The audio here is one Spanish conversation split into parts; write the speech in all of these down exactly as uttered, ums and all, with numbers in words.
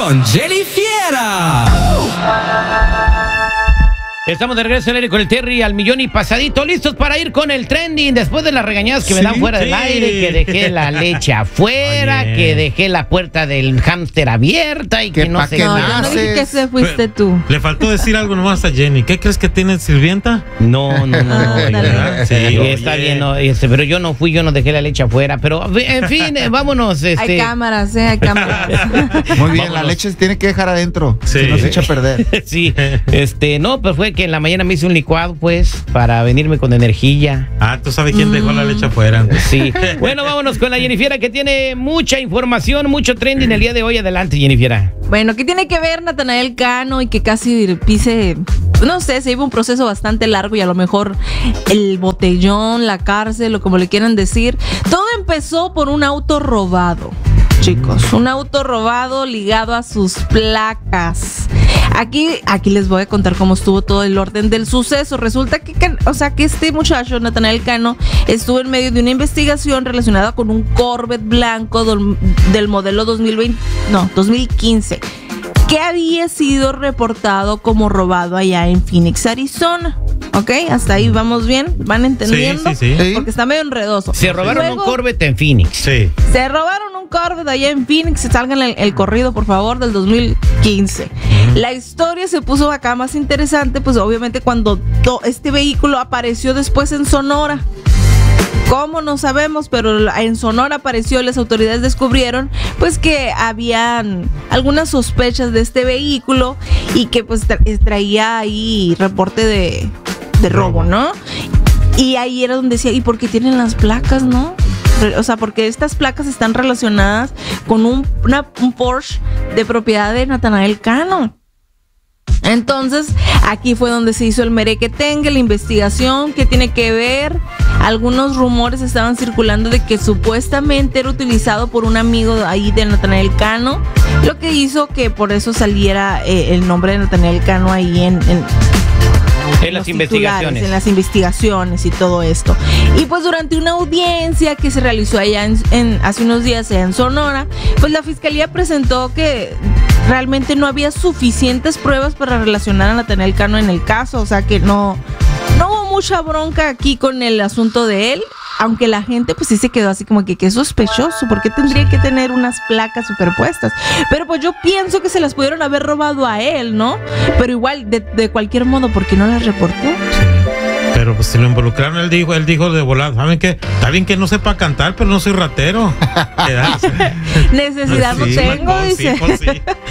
con Jenny Fiera. Estamos de regreso al aire con el Terry al millón y pasadito, listos para ir con el trending después de las regañadas que me Sí, dan fuera sí. del aire, que dejé la leche afuera, Oye. que dejé la puerta del hámster abierta y que, Que no pa' sé qué qué. No, yo no naces. dije que se fuiste tú. Le faltó decir algo nomás a Jenny. ¿Qué crees que tiene sirvienta? No, no, no, no. Ah, oiga. dale. Sí, Sí, oye. está bien, no, este, pero yo no fui, yo no dejé la leche afuera, pero en fin, eh, vámonos. Este, Hay cámaras, ¿eh? Hay cámaras. Muy bien, la Vámonos. leche se tiene que dejar adentro. Sí. Si no se echa a perder. Sí, este, no, pues fue que en la mañana me hice un licuado, pues, para venirme con energía. Ah, tú sabes quién dejó la leche afuera. Sí. Bueno, vámonos con la Jennifiera, que tiene mucha información, mucho trending el día de hoy. Adelante, Jennifiera. Bueno, ¿qué tiene que ver Natanael Cano y que casi pise, no sé, se lleva un proceso bastante largo y a lo mejor el botellón, la cárcel o como le quieran decir? Todo empezó por un auto robado, chicos. Un auto robado ligado a sus placas. Aquí, aquí les voy a contar cómo estuvo todo el orden del suceso. Resulta que, que- o sea, que este muchacho, Natanael Cano, estuvo en medio de una investigación relacionada con un Corvette blanco del, del modelo dos mil veinte, no, dos mil quince, que había sido reportado como robado allá en Phoenix, Arizona. ¿Ok? Hasta ahí vamos bien, van entendiendo. Sí, sí, sí. Sí. Porque está medio enredoso. Se robaron Luego, un Corvette en Phoenix. Sí. Se robaron un Corvette allá en Phoenix. Salgan el, el corrido, por favor, del dos mil quince. La historia se puso acá más interesante, pues obviamente cuando to- este vehículo apareció después en Sonora. ¿Cómo? No sabemos, pero en Sonora apareció y las autoridades descubrieron pues que habían algunas sospechas de este vehículo y que pues tra- traía ahí reporte de, de robo, ¿no? Y ahí era donde decía, ¿y por qué tienen las placas, no? Re- O sea, porque estas placas están relacionadas con un, una- un Porsche de propiedad de Natanael Cano. Entonces, aquí fue donde se hizo el merequetengue, la investigación, que tiene que ver. Algunos rumores estaban circulando de que supuestamente era utilizado por un amigo ahí de Natanael Cano, lo que hizo que por eso saliera eh, el nombre de Natanael Cano ahí en, en, En las los investigaciones. titulares, en las investigaciones y todo esto. Y pues durante una audiencia que se realizó allá en, en- hace unos días allá en Sonora, pues la fiscalía presentó que realmente no había suficientes pruebas para relacionar a Natanael Cano en el caso, o sea que no, no hubo mucha bronca aquí con el asunto de él. Aunque la gente pues sí se quedó así como que qué sospechoso, ¿por qué tendría que tener unas placas superpuestas? Pero pues yo pienso que se las pudieron haber robado a él, ¿no? Pero igual, de, de cualquier modo, ¿por qué no las reportó? Sí. Pero pues si lo involucraron, él dijo, él dijo de volada, ¿saben qué? Está bien que no sepa cantar, pero no soy ratero. Quedarse. Necesidad no Sí, tengo, Marco, dice. sí, pues sí.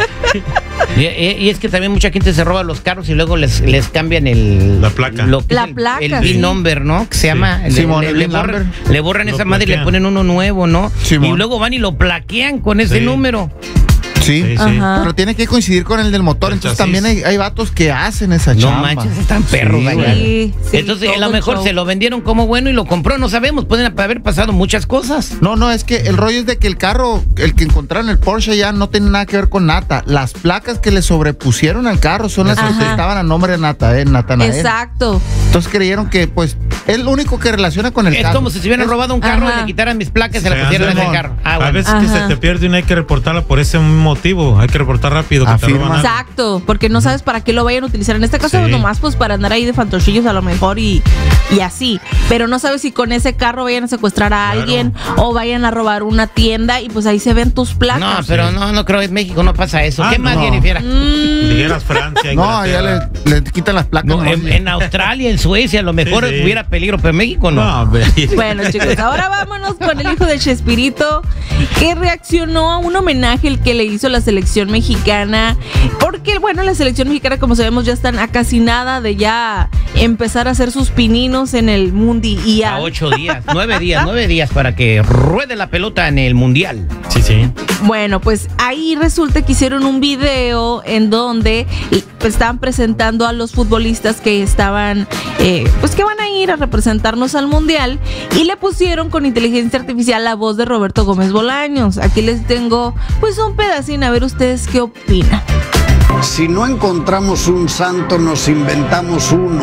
Y, y- y es que también mucha gente se roba los carros y luego les, les cambian el... La placa. lo que La es el- placa, El VIN sí. number, ¿no? Que se llama... le- Simón, le, el le VIN borran, number. le borran Lo esa madre y le plaquean. ponen uno nuevo, ¿no? Simón. Y luego van y lo plaquean con ese Sí. número. Sí. Sí, sí. Ajá. Pero tiene que coincidir con el del motor. El Entonces chasis. también hay, hay vatos que hacen esa No chamba. manches, están perros, Sí, allá. güey. Sí, sí, Entonces, a todo lo mejor show. se lo vendieron como bueno y lo compró, no sabemos. Pueden haber pasado muchas cosas. No, no, es que el rollo es de que el carro, el que encontraron el Porsche ya no tiene nada que ver con Nata. Las placas que le sobrepusieron al carro son las Ajá. que estaban a nombre de Nata, eh, Natanael. Exacto. Entonces creyeron que, pues, es lo único que relaciona con el Es carro. como si se hubieran Es- robado un carro Ajá. y le quitaran mis placas y se Sí, la pusieran en el Simón. carro. Ah, A bueno. veces que Ajá. se te pierde una hay que reportarla por ese motivo. Hay que reportar rápido que te Afirma. roban algo. Exacto, porque no sabes para qué lo vayan a utilizar. En este caso, Sí. nomás pues para andar ahí de fantochillos a lo mejor y, y así. Pero no sabes si con ese carro vayan a secuestrar a Claro. alguien o vayan a robar una tienda y pues ahí se ven tus placas. No, pero no, no creo, en México no pasa eso. Ah, ¿Qué más, no. Jennifer? Mm, Dijeras Francia, No, ya Inglaterra. le, le quitan las placas. No, nomás. en, en Australia, en Suecia, a lo mejor Sí, sí. hubiera peligro, pero en México no. No, hombre. Bueno, chicos, ahora vámonos con el hijo de Chespirito, que reaccionó a un homenaje el que le hizo la selección mexicana. Porque, bueno, la selección mexicana, como sabemos, ya están a casi nada de ya empezar a hacer sus pininos en el A Mundial. ocho días, nueve días, nueve días para que ruede la pelota en el Mundial. Sí, sí. Bueno, pues ahí resulta que hicieron un video en donde pues, estaban presentando a los futbolistas que estaban, eh, pues que van a ir a representarnos al Mundial y le pusieron con inteligencia artificial la voz de Roberto Gómez Bolaños. Aquí les tengo pues un pedacín, a ver ustedes qué opinan. Si no encontramos un santo, nos inventamos uno.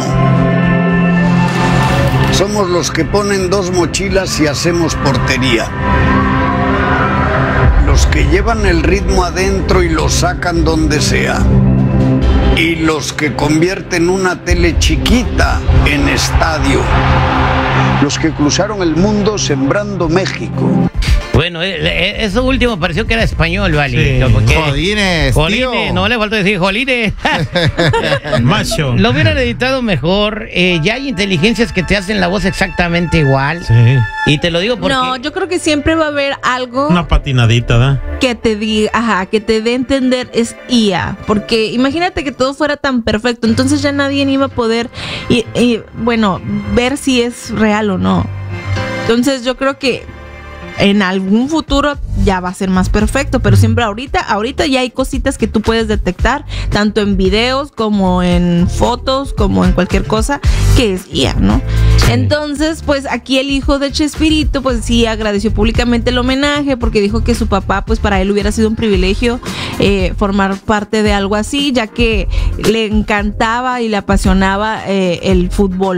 Somos los que ponen dos mochilas y hacemos portería. Los los que llevan el ritmo adentro y lo sacan donde sea. Y los que convierten una tele chiquita en estadio. Los que cruzaron el mundo sembrando México. Bueno, eh, eh, eso último pareció que era español, ¿vale? Sí. Porque- Jodines, tío. Jolines, no le falta decir jolines. Macho. Lo hubieran editado mejor. Eh, ya hay inteligencias que te hacen la voz exactamente igual. Sí. Y te lo digo porque... No, yo creo que siempre va a haber algo Una patinadita, ¿da? que te diga, ajá, que te dé a entender es I A, porque imagínate que todo fuera tan perfecto, entonces ya nadie iba a poder, y, y, bueno, ver si es real o no. Entonces yo creo que en algún futuro ya va a ser más perfecto, pero siempre ahorita, ahorita ya hay cositas que tú puedes detectar, tanto en videos como en fotos, como en cualquier cosa, que es I A, ¿no? Sí. Entonces, pues aquí el hijo de Chespirito, pues sí agradeció públicamente el homenaje, porque dijo que su papá, pues para él hubiera sido un privilegio eh, formar parte de algo así, ya que le encantaba y le apasionaba eh, el fútbol.